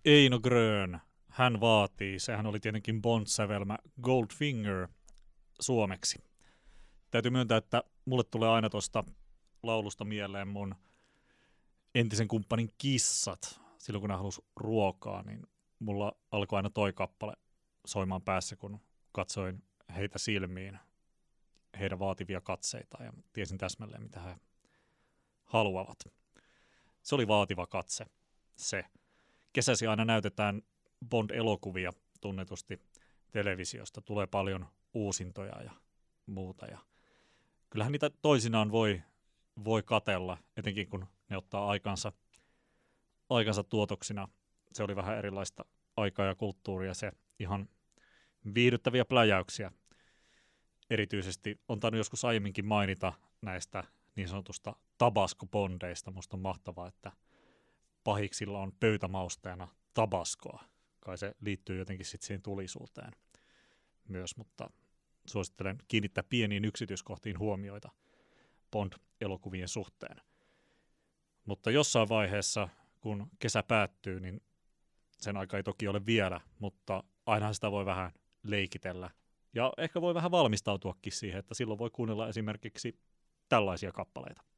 Eino Grön, hän vaatii. Sehän oli tietenkin Bond-sävelmä Goldfinger suomeksi. Täytyy myöntää, että mulle tulee aina tuosta laulusta mieleen mun entisen kumppanin kissat. Silloin kun hän halusi ruokaa, niin mulla alkoi aina toi kappale soimaan päässä, kun katsoin heitä silmiin, heidän vaativia katseita ja tiesin täsmälleen, mitä he haluavat. Se oli vaativa katse, se. Kesäsi aina näytetään Bond-elokuvia tunnetusti televisiosta. Tulee paljon uusintoja ja muuta. Ja kyllähän niitä toisinaan voi katella, etenkin kun ne ottaa aikansa tuotoksina. Se oli vähän erilaista aikaa ja kulttuuria, se ihan viihdyttäviä pläjäyksiä. Erityisesti on tainnut joskus aiemminkin mainita näistä niin sanotusta tabasco-bondeista. Musta on mahtavaa, että pahiksilla on pöytämausteena tabaskoa. Kai se liittyy jotenkin sitten siihen tulisuuteen myös, mutta suosittelen kiinnittää pieniin yksityiskohtiin huomioita Bond-elokuvien suhteen. Mutta jossain vaiheessa, kun kesä päättyy, niin sen aika ei toki ole vielä, mutta aina sitä voi vähän leikitellä. Ja ehkä voi vähän valmistautuakin siihen, että silloin voi kuunnella esimerkiksi tällaisia kappaleita.